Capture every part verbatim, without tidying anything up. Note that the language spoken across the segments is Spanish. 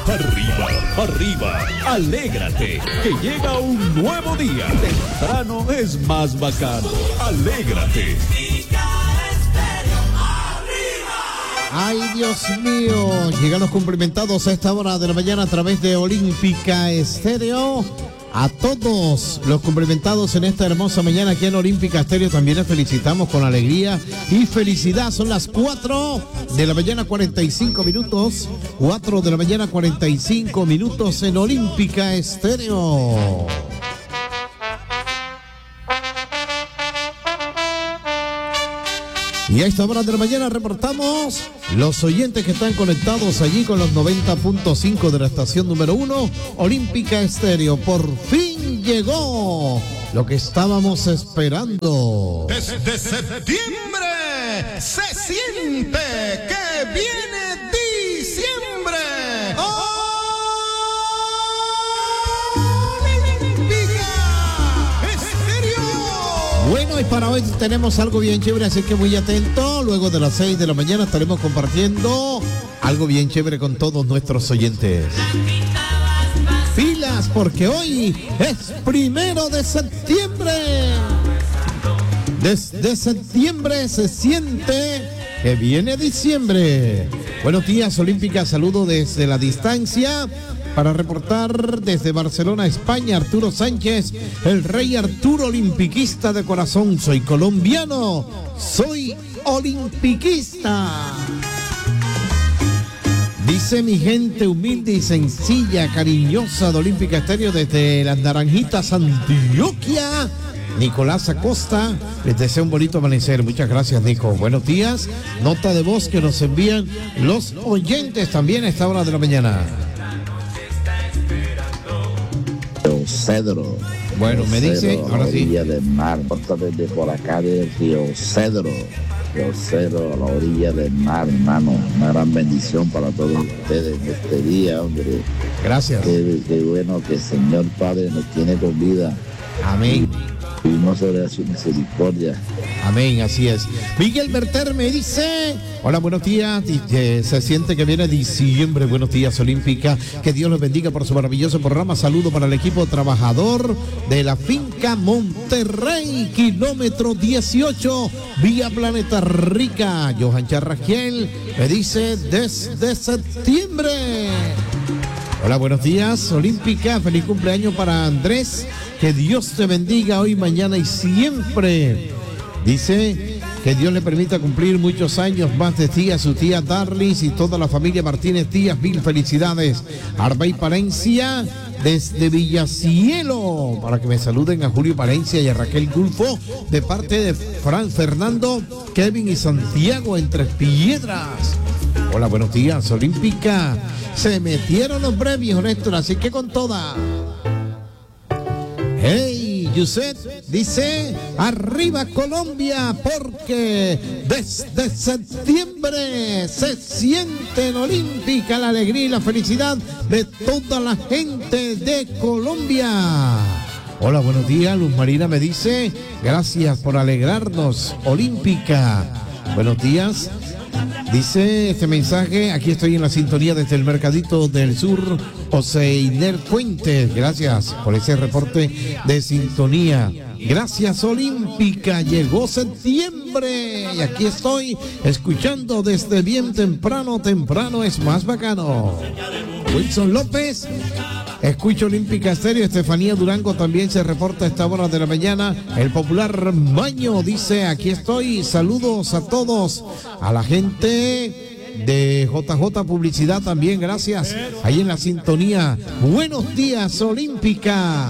Arriba, arriba, alégrate, que llega un nuevo día. Temprano es más bacano. Alégrate. Ay, Dios mío, llegan los cumplimentados a esta hora de la mañana a través de Olímpica Estéreo. A todos los cumplimentados en esta hermosa mañana aquí en Olímpica Estéreo también les felicitamos con alegría y felicidad. Son las cuatro de la mañana, cuarenta y cinco minutos. cuatro de la mañana, cuarenta y cinco minutos en Olímpica Estéreo. Y a esta hora de la mañana reportamos los oyentes que están conectados allí con los noventa punto cinco de la estación número uno, Olímpica Estéreo. Por fin llegó lo que estábamos esperando. Desde septiembre se siente que viene diciembre. ¡Oh! Bueno, y para hoy tenemos algo bien chévere, así que muy atento. Luego de las seis de la mañana estaremos compartiendo algo bien chévere con todos nuestros oyentes. Pilas, porque hoy es primero de septiembre. Desde septiembre se siente que viene diciembre. Buenos días, Olímpica. Saludo desde la distancia. Para reportar desde Barcelona, España, Arturo Sánchez, el rey Arturo, olimpiquista de corazón. Soy colombiano, soy olimpiquista. Dice mi gente humilde y sencilla, cariñosa de Olímpica Estéreo desde las Naranjitas, Antioquia. Nicolás Acosta, les deseo un bonito amanecer. Muchas gracias, Nico. Buenos días. Nota de voz que nos envían los oyentes también a esta hora de la mañana. Cedro. Bueno, me Cedro, dice, ahora sí. A la orilla del mar, desde por acá del río Cedro. Río Cedro, a la orilla del mar, hermano. Una gran bendición para todos ustedes en este día, hombre. Gracias. Qué, qué bueno que el Señor Padre nos tiene con vida. Amén. Vivimos sobre su misericordia. Amén, así es. Miguel Berter me dice, hola, buenos días. Dice, se siente que viene diciembre. Buenos días, Olímpica. Que Dios los bendiga por su maravilloso programa. Saludo para el equipo trabajador de la finca Monterrey, kilómetro dieciocho, vía Planeta Rica. Johan Charraquiel me dice desde septiembre. Hola, buenos días, Olímpica. Feliz cumpleaños para Andrés. Que Dios te bendiga hoy, mañana y siempre. Dice que Dios le permita cumplir muchos años más de ti, a su tía Darlis y toda la familia Martínez Díaz. Mil felicidades. Arbey Palencia desde Villacielo. Para que me saluden a Julio Palencia y a Raquel Gulfo de parte de Fran Fernando, Kevin y Santiago en Tres Piedras. Hola, buenos días, Olímpica. Se metieron los breves, Néstor, así que con toda. Hey, Yuset dice, arriba Colombia, porque desde septiembre se siente en Olímpica la alegría y la felicidad de toda la gente de Colombia. Hola, buenos días, Luz Marina me dice, gracias por alegrarnos, Olímpica. Buenos días. Dice este mensaje, aquí estoy en la sintonía desde el Mercadito del Sur, Oseiner Fuentes. Gracias por ese reporte de sintonía. Gracias, Olímpica. Llegó septiembre y aquí estoy escuchando desde bien temprano. Temprano es más bacano. Wilson López. Escucho Olímpica Estéreo. Estefanía Durango también se reporta a esta hora de la mañana. El popular Maño dice, aquí estoy. Saludos a todos. A la gente de J J Publicidad también, gracias. Ahí en la sintonía. Buenos días, Olímpica.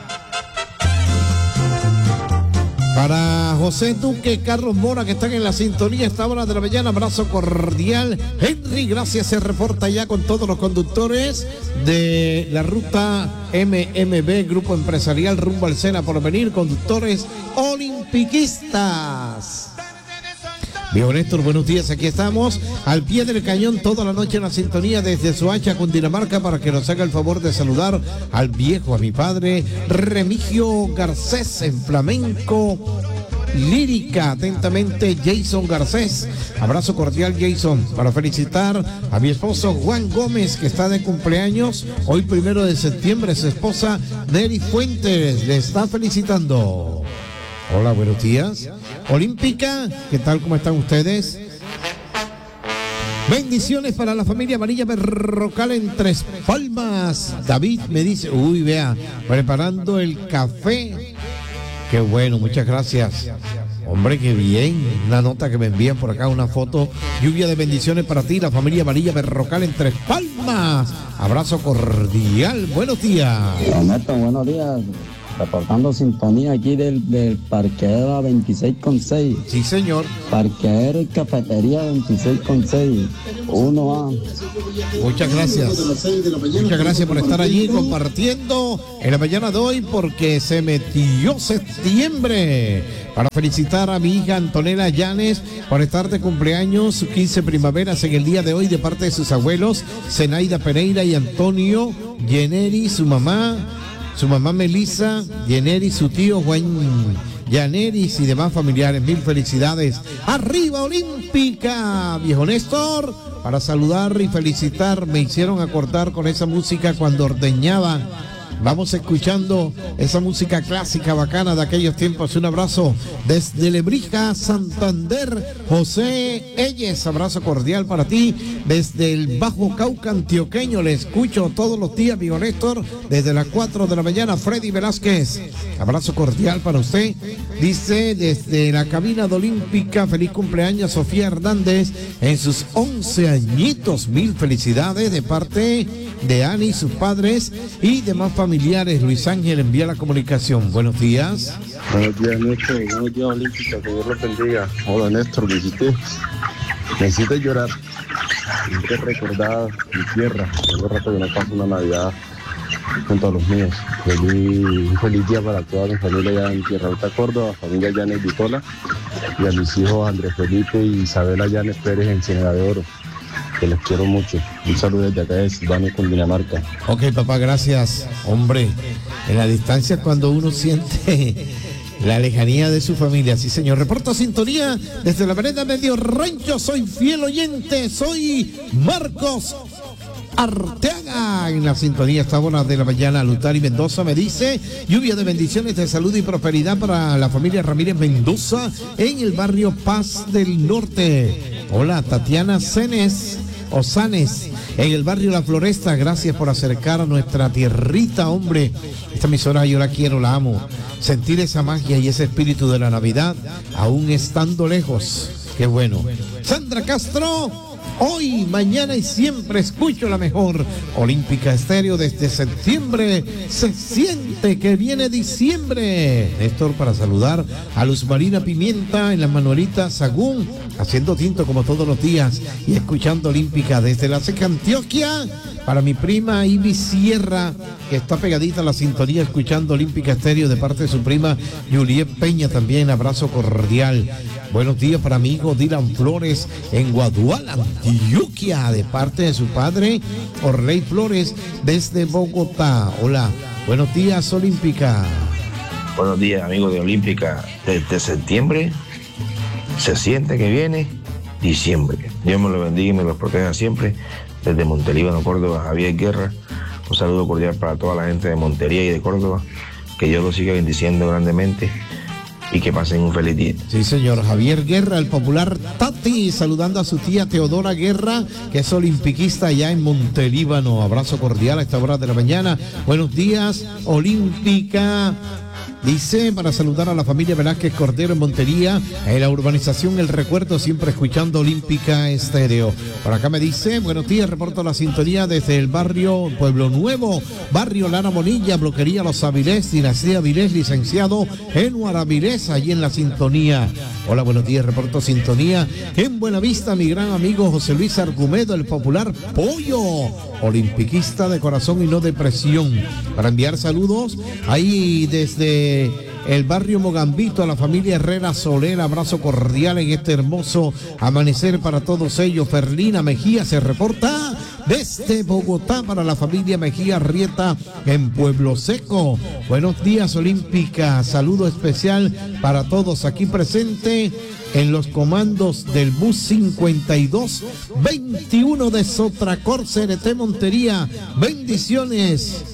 Para José Duque, Carlos Mora, que están en la sintonía a esta hora de la mañana, abrazo cordial. Henry, gracias, se reporta ya con todos los conductores de la ruta M M B, Grupo Empresarial rumbo al Sena por venir, conductores olimpiquistas. Viejo Néstor, buenos días, aquí estamos al pie del cañón toda la noche en la sintonía desde Soacha, Cundinamarca, para que nos haga el favor de saludar al viejo, a mi padre Remigio Garcés en flamenco lírica. Atentamente, Jason Garcés. Abrazo cordial, Jason, para felicitar a mi esposo Juan Gómez, que está de cumpleaños hoy primero de septiembre. Su esposa Neri Fuentes le está felicitando. Hola, buenos días. Olímpica, ¿qué tal? ¿Cómo están ustedes? Bendiciones para la familia Amarilla Berrocal en Tres Palmas. David me dice, uy, vea, preparando el café. Qué bueno, muchas gracias. Hombre, qué bien. Una nota que me envían por acá, una foto. Lluvia de bendiciones para ti, la familia Amarilla Berrocal en Tres Palmas. Abrazo cordial. Buenos días. Ernesto, buenos días. Reportando sintonía aquí del, del parqueadero veintiséis con seis. Sí, señor. Parqueadero y cafetería veintiséis con seis. uno A. Muchas gracias. Muchas gracias por estar allí compartiendo en la mañana de hoy, porque se metió septiembre. Para felicitar a mi hija Antonella Llanes por estar de cumpleaños, sus quince primaveras en el día de hoy, de parte de sus abuelos, Zenaida Pereira y Antonio Yeneri, su mamá. Su mamá Melissa, Yeneri, su tío Juan Llaneris y demás familiares. Mil felicidades. ¡Arriba Olímpica! Viejo Néstor, para saludar y felicitar, me hicieron acordar con esa música cuando ordeñaba. Vamos escuchando esa música clásica bacana de aquellos tiempos. Un abrazo desde Lebrija, Santander, José Elles. Abrazo cordial para ti desde el Bajo Cauca antioqueño. Le escucho todos los días, amigo Néstor, desde las cuatro de la mañana. Freddy Velázquez, abrazo cordial para usted. Dice desde la cabina de Olímpica, feliz cumpleaños Sofía Hernández en sus once añitos. Mil felicidades de parte de Ani, sus padres y demás familiares. Luis Ángel envía la comunicación. Buenos días. Buenos días, Néstor. Buenos días, Olímpica. Que Dios los bendiga. Hola, Néstor. Me hiciste, me hiciste llorar. Me hiciste recordar mi tierra. Tengo rato que no paso una Navidad junto a los míos. Feliz, un feliz día para toda mi familia allá en Tierra Alta, Córdoba, familia Llanes Vitola, y a mis hijos Andrés Felipe y Isabela Llanes Pérez en Ciénaga de Oro. Que les quiero mucho. Un saludo desde acá de Silvania, Cundinamarca. Ok, papá, gracias. Hombre, en la distancia cuando uno siente la lejanía de su familia. Sí, señor. Reporto sintonía desde la vereda Medio Rancho. Soy fiel oyente. Soy Marcos Arteaga. En la sintonía esta hora de la mañana. Lutari Mendoza me dice, lluvia de bendiciones, de salud y prosperidad para la familia Ramírez Mendoza en el barrio Paz del Norte. Hola, Tatiana Cenes Osanes en el barrio La Floresta. Gracias por acercar a nuestra tierrita, hombre. Esta emisora yo la quiero, la amo. Sentir esa magia y ese espíritu de la Navidad aún estando lejos. Qué bueno. Sandra Castro, hoy, mañana y siempre escucho la mejor. Olímpica Estéreo desde septiembre. Se siente que viene diciembre. Néstor, para saludar a Luz Marina Pimienta en la Manuelita Sagún, haciendo tinto como todos los días y escuchando Olímpica desde la Seca Antioquia. Para mi prima Ivy Sierra, que está pegadita a la sintonía escuchando Olímpica Estéreo de parte de su prima Juliet Peña también. Abrazo cordial. Buenos días para mi hijo Dylan Flores en Guaduala, Antioquia, de parte de su padre Orley Flores desde Bogotá. Hola, buenos días, Olímpica. Buenos días, amigos de Olímpica. Desde septiembre se siente que viene diciembre. Dios me lo bendiga y me lo proteja siempre. Desde Montelíbano, Córdoba, Javier Guerra. Un saludo cordial para toda la gente de Montería y de Córdoba. Que Dios los siga bendiciendo grandemente y que pasen un feliz día. Sí, señor. Javier Guerra, el popular Tati, saludando a su tía Teodora Guerra, que es olimpiquista allá en Montelíbano. Abrazo cordial a esta hora de la mañana. Buenos días, Olímpica. Dice, para saludar a la familia Velázquez Cordero en Montería, en la urbanización El Recuerdo, siempre escuchando Olímpica Estéreo. Por acá me dice, buenos días, reporto la sintonía desde el barrio Pueblo Nuevo, barrio Lara Monilla, bloquería Los Avilés, dinastía Avilés, licenciado Enuar Avilés, allí en la sintonía. Hola, buenos días, reporto sintonía en Buenavista, mi gran amigo José Luis Argumedo, el popular Pollo, olimpiquista de corazón y no de presión. Para enviar saludos ahí desde el barrio Mogambito a la familia Herrera Soler, abrazo cordial en este hermoso amanecer para todos ellos. Ferlina Mejía se reporta desde Bogotá para la familia Mejía Rieta en Pueblo Seco. Buenos días, Olímpica. Saludo especial para todos aquí presentes en los comandos del bus cincuenta y dos veintiuno de Sotracor C N T Montería. Bendiciones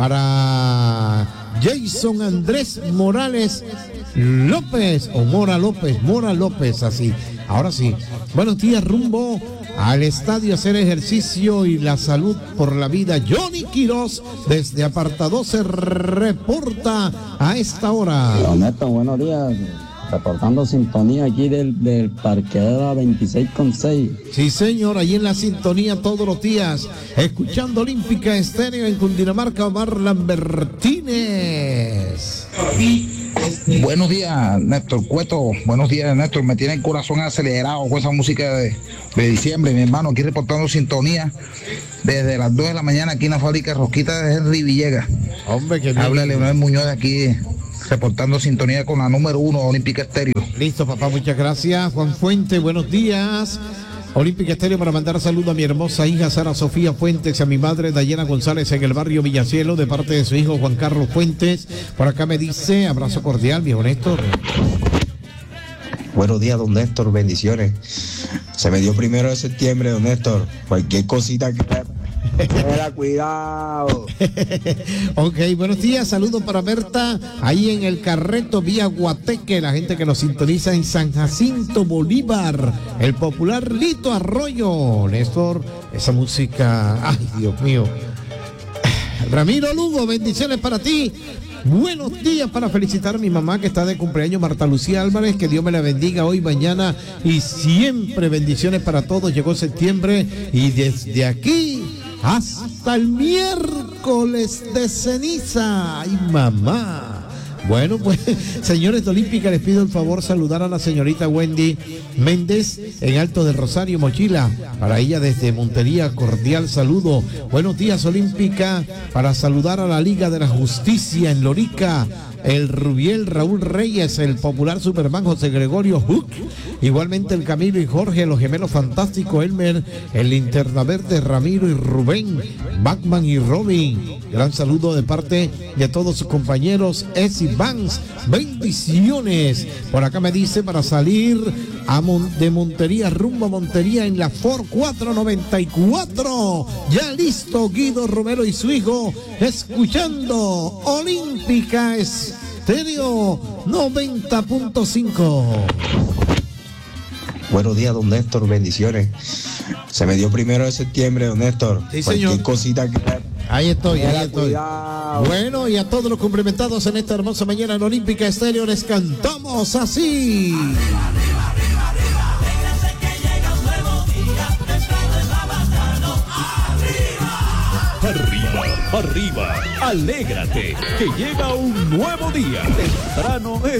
para Jason Andrés Morales López, o Mora López, Mora López, así. Ahora sí. Buenos días, rumbo al estadio a hacer ejercicio y la salud por la vida. Johnny Quiroz desde Apartado se reporta a esta hora. Ernesto, buenos días. Reportando sintonía aquí del, del parqueadero veintiséis con seis. Sí, señor, ahí en la sintonía todos los días, escuchando Olímpica Estéreo en Cundinamarca. Omar Lambertines. Buenos días, Néstor Cueto. Buenos días, Néstor. Me tiene el corazón acelerado con esa música de, de diciembre, mi hermano. Aquí reportando sintonía desde las dos de la mañana aquí en la fábrica Rosquita de Henry Villegas. Hombre, que bien. Habla Leonel Muñoz de aquí, reportando sintonía con la número uno, Olímpica Estéreo. Listo, papá, muchas gracias. Juan Fuente, buenos días. Olímpica Estéreo para mandar saludo a mi hermosa hija Sara Sofía Fuentes, a mi madre Dayana González en el barrio Villacielo, de parte de su hijo Juan Carlos Fuentes. Por acá me dice, abrazo cordial, viejo Néstor. Buenos días, don Néstor, bendiciones. Se me dio primero de septiembre, don Néstor. Cualquier cosita que... Era cuidado. Ok, buenos días, saludos para Berta, ahí en el Carreto vía Guateque, la gente que nos sintoniza en San Jacinto Bolívar, el popular Lito Arroyo. Néstor, esa música, ay Dios mío. Ramiro Lugo, bendiciones para ti. Buenos días para felicitar a mi mamá que está de cumpleaños, Marta Lucía Álvarez, que Dios me la bendiga hoy, mañana y siempre. Bendiciones para todos. Llegó septiembre y desde aquí hasta el miércoles de ceniza. ¡Ay, mamá! Bueno, pues, señores de Olímpica, les pido el favor saludar a la señorita Wendy Méndez en Alto del Rosario, Mochila. Para ella desde Montería, cordial saludo. Buenos días, Olímpica, para saludar a la Liga de la Justicia en Lorica, el Rubiel Raúl Reyes, el popular Superman José Gregorio Hook, igualmente el Camilo y Jorge, los gemelos fantásticos Elmer, el Linterna Verde Ramiro y Rubén, Batman y Robin. Gran saludo de parte de todos sus compañeros Esi Vance. Bendiciones. Por acá me dice para salir a Mon de Montería, rumbo a Montería en la Ford cuatrocientos noventa y cuatro. Ya listo Guido Romero y su hijo, escuchando Olímpica Estéreo noventa punto cinco. Buenos días, don Néstor, bendiciones. Se me dio primero de septiembre, don Néstor. Sí, Cualquier señor. cosita que... Ahí estoy, ahí estoy. Cuidado. Bueno, y a todos los cumplimentados en esta hermosa mañana en Olímpica Estéreo les cantamos así. Arriba, arriba, alégrate, que llega un nuevo día. Temprano es